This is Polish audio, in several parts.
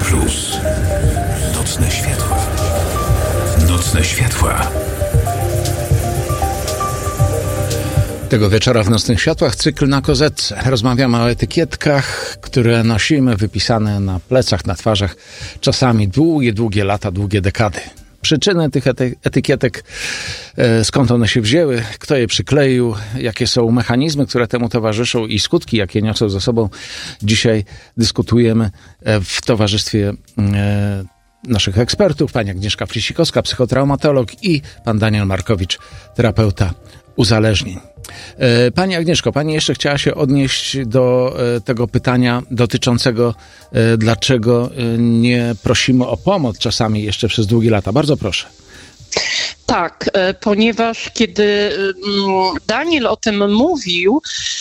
Plus. Nocne światła. Nocne światła. Tego wieczora w Nocnych Światłach cykl na kozetce. Rozmawiamy o etykietkach, które nosimy, wypisane na plecach, na twarzach. Czasami długie lata, długie dekady. Przyczyny tych etykietek, skąd one się wzięły, kto je przykleił, jakie są mechanizmy, które temu towarzyszą i skutki, jakie niosą ze sobą. Dzisiaj dyskutujemy w towarzystwie naszych ekspertów, pani Agnieszka Flisikowska, psychotraumatolog i pan Daniel Markowicz, terapeuta uzależnień. Pani Agnieszko, pani jeszcze chciała się odnieść do tego pytania dotyczącego, dlaczego nie prosimy o pomoc czasami jeszcze przez długie lata. Bardzo proszę. Tak, ponieważ kiedy Daniel o tym mówił,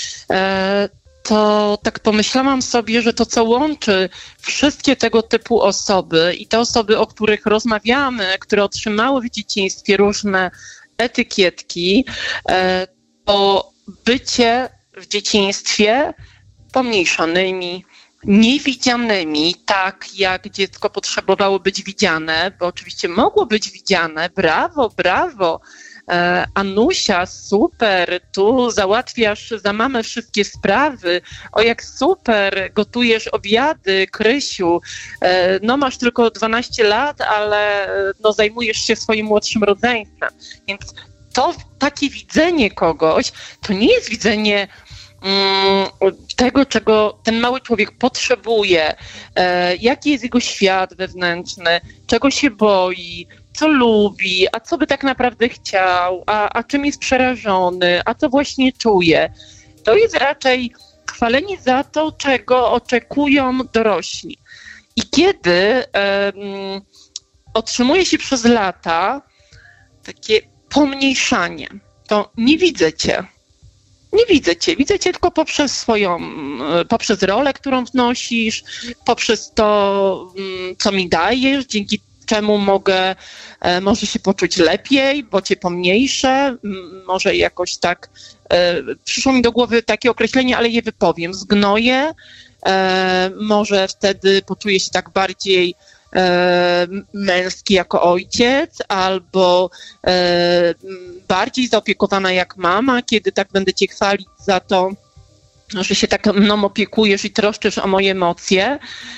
to tak pomyślałam sobie, że to, co łączy wszystkie tego typu osoby i te osoby, o których rozmawiamy, które otrzymały w dzieciństwie różne etykietki, to bycie w dzieciństwie pomniejszonymi, niewidzianymi, tak jak dziecko potrzebowało być widziane, bo oczywiście mogło być widziane, brawo, Anusia, super, tu załatwiasz za mamę wszystkie sprawy, o jak super, gotujesz obiady, Krysiu, no masz tylko 12 lat, ale no zajmujesz się swoim młodszym rodzeństwem, więc to takie widzenie kogoś, to nie jest widzenie tego, czego ten mały człowiek potrzebuje, jaki jest jego świat wewnętrzny, czego się boi, co lubi, a co by tak naprawdę chciał, a czym jest przerażony, a co właśnie czuje. To jest raczej chwalenie za to, czego oczekują dorośli. I kiedy otrzymuje się przez lata takie pomniejszanie, to nie widzę cię. Widzę cię tylko poprzez rolę, którą wnosisz, poprzez to, co mi dajesz, dzięki czemu może się poczuć lepiej, bo cię pomniejszę, może jakoś tak, przyszło mi do głowy takie określenie, ale je wypowiem, zgnoję, może wtedy poczuję się tak bardziej męski jako ojciec, albo bardziej zaopiekowana jak mama, kiedy tak będę cię chwalić za to, że się tak mną opiekujesz i troszczysz o moje emocje.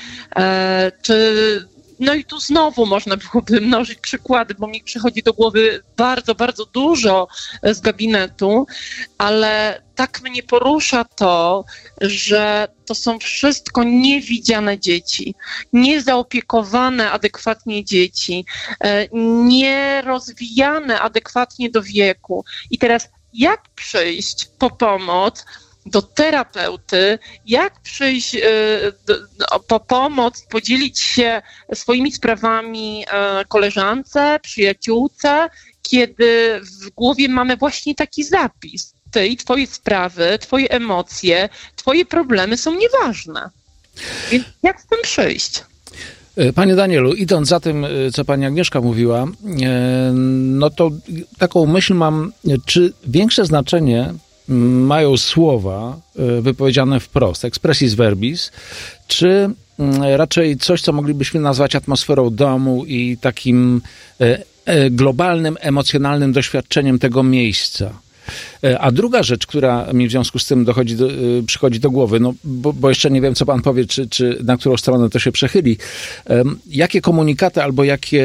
No i tu znowu można byłoby mnożyć przykłady, bo mi przychodzi do głowy bardzo, bardzo dużo z gabinetu, ale tak mnie porusza to, że to są wszystko niewidziane dzieci, niezaopiekowane adekwatnie dzieci, nierozwijane adekwatnie do wieku. I teraz jak przyjść po pomoc do terapeuty, jak przyjść po pomoc, podzielić się swoimi sprawami koleżance, przyjaciółce, kiedy w głowie mamy właśnie taki zapis. Ty i twoje sprawy, twoje emocje, twoje problemy są nieważne. Więc jak z tym przyjść? Panie Danielu, idąc za tym, co pani Agnieszka mówiła, no to taką myśl mam, czy większe znaczenie mają słowa wypowiedziane wprost, expressis verbis, czy raczej coś, co moglibyśmy nazwać atmosferą domu i takim globalnym, emocjonalnym doświadczeniem tego miejsca. A druga rzecz, która mi w związku z tym przychodzi do głowy, no bo jeszcze nie wiem, co pan powie, czy na którą stronę to się przechyli. Jakie komunikaty albo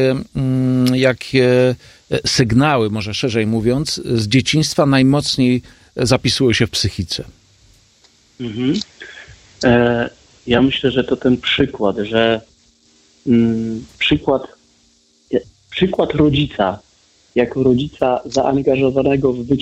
jakie sygnały, może szerzej mówiąc, z dzieciństwa najmocniej zapisują się w psychice? Ja myślę, że to ten przykład, że przykład rodzica, jako rodzica zaangażowanego w bycie